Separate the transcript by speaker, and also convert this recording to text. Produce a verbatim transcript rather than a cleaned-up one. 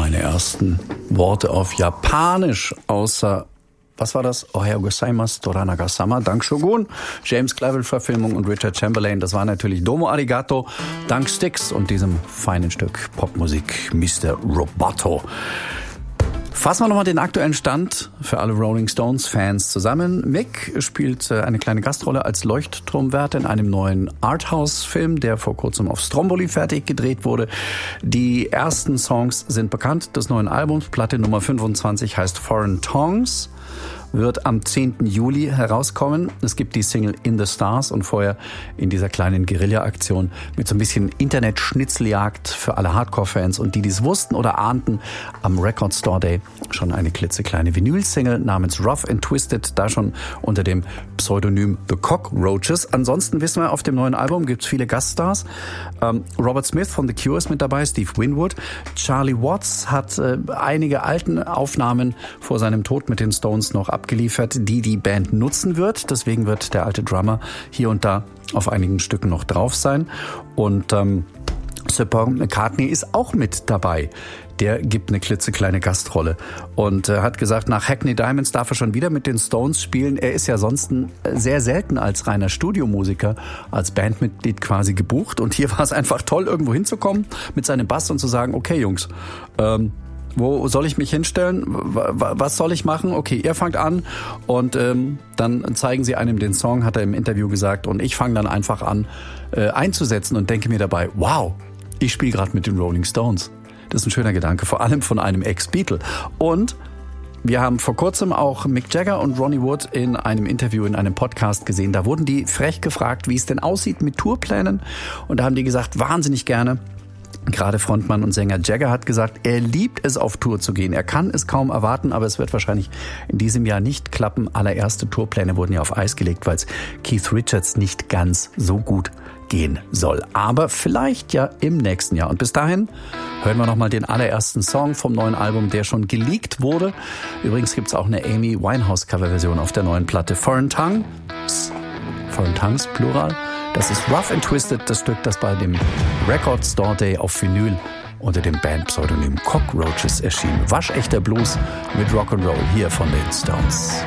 Speaker 1: meine ersten Worte auf Japanisch, außer, was war das? Ohayou gozaimasu, Toranaga-sama, Dank Shogun, James Clavell-Verfilmung und Richard Chamberlain. Das war natürlich Domo Arigato, dank Styx und diesem feinen Stück Popmusik Mister Roboto. Fassen wir nochmal den aktuellen Stand für alle Rolling Stones-Fans zusammen. Mick spielt eine kleine Gastrolle als Leuchtturmwärter in einem neuen Arthouse-Film, der vor kurzem auf Stromboli fertig gedreht wurde. Die ersten Songs sind bekannt des neuen Albums. Platte Nummer fünfundzwanzig heißt Foreign Tongues, wird am zehnten Juli herauskommen. Es gibt die Single In the Stars und vorher in dieser kleinen Guerilla-Aktion mit so ein bisschen Internet-Schnitzeljagd für alle Hardcore-Fans und die, die es wussten oder ahnten, am Record Store Day schon eine klitzekleine Vinyl-Single namens Rough and Twisted, da schon unter dem Pseudonym The Cockroaches. Ansonsten wissen wir, auf dem neuen Album gibt es viele Gaststars. Ähm, Robert Smith von The Cure ist mit dabei, Steve Winwood. Charlie Watts hat äh, einige alten Aufnahmen vor seinem Tod mit den Stones noch abgeliefert, die die Band nutzen wird. Deswegen wird der alte Drummer hier und da auf einigen Stücken noch drauf sein. Und ähm, Sir Paul McCartney ist auch mit dabei. Der gibt eine klitzekleine Gastrolle und äh, hat gesagt, nach Hackney Diamonds darf er schon wieder mit den Stones spielen. Er ist ja sonst sehr selten als reiner Studiomusiker, als Bandmitglied quasi gebucht. Und hier war es einfach toll, irgendwo hinzukommen mit seinem Bass und zu sagen, okay Jungs, ähm, wo soll ich mich hinstellen? Was soll ich machen? Okay, ihr fangt an und ähm, dann zeigen sie einem den Song, hat er im Interview gesagt. Und ich fange dann einfach an äh, einzusetzen und denke mir dabei, wow, ich spiele gerade mit den Rolling Stones. Das ist ein schöner Gedanke, vor allem von einem Ex-Beatle. Und wir haben vor kurzem auch Mick Jagger und Ronnie Wood in einem Interview, in einem Podcast gesehen. Da wurden die frech gefragt, wie es denn aussieht mit Tourplänen. Und da haben die gesagt, wahnsinnig gerne. Gerade Frontmann und Sänger Jagger hat gesagt, er liebt es, auf Tour zu gehen. Er kann es kaum erwarten, aber es wird wahrscheinlich in diesem Jahr nicht klappen. Allererste Tourpläne wurden ja auf Eis gelegt, weil es Keith Richards nicht ganz so gut gehen soll. Aber vielleicht ja im nächsten Jahr. Und bis dahin hören wir nochmal den allerersten Song vom neuen Album, der schon geleakt wurde. Übrigens gibt es auch eine Amy Winehouse-Coverversion auf der neuen Platte. Foreign Tongues, Foreign Tongues, Plural. Das ist Rough and Twisted, das Stück, das bei dem Record Store Day auf Vinyl unter dem Bandpseudonym Cockroaches erschien. Waschechter Blues mit Rock'n'Roll hier von den Stones.